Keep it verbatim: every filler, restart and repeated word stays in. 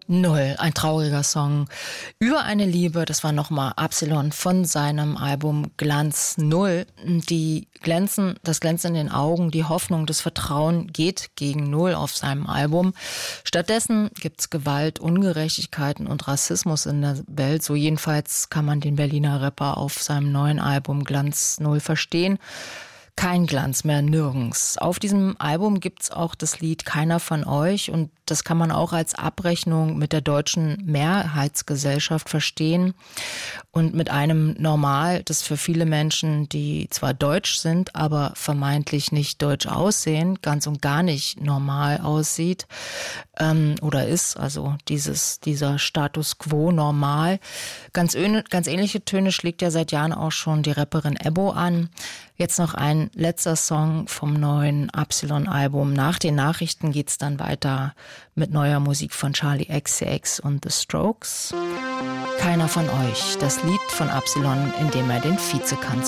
Null, ein trauriger Song über eine Liebe, das war nochmal Absilon von seinem Album Glanz Null. Die Glänzen, das Glänzen in den Augen, die Hoffnung, das Vertrauen geht gegen Null auf seinem Album. Stattdessen gibt's Gewalt, Ungerechtigkeiten und Rassismus in der Welt. So jedenfalls kann man den Berliner Rapper auf seinem neuen Album Glanz Null verstehen. Kein Glanz mehr, nirgends. Auf diesem Album gibt's auch das Lied Keiner von euch und das kann man auch als Abrechnung mit der deutschen Mehrheitsgesellschaft verstehen und mit einem Normal, das für viele Menschen, die zwar deutsch sind, aber vermeintlich nicht deutsch aussehen, ganz und gar nicht normal aussieht ähm, oder ist, also dieses dieser Status quo normal. Ganz, ganz ähnliche Töne schlägt ja seit Jahren auch schon die Rapperin Ebbo an. Jetzt noch ein letzter Song vom neuen Absilon-Album. Nach den Nachrichten geht's dann weiter mit neuer Musik von Charli X C X und The Strokes. Keiner von euch, das Lied von Absilon, in dem er den Vizekanzler